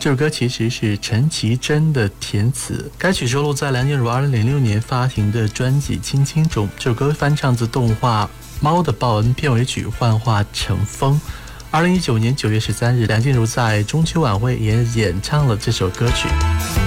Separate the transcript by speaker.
Speaker 1: 这首歌其实是陈绮贞的填词，该曲收录在梁静茹2006年发行的专辑《青青》中。这首歌翻唱自动画《猫的报恩》片尾曲《幻化成风》。2019年9月13日，梁静茹在中秋晚会也演唱了这首歌曲。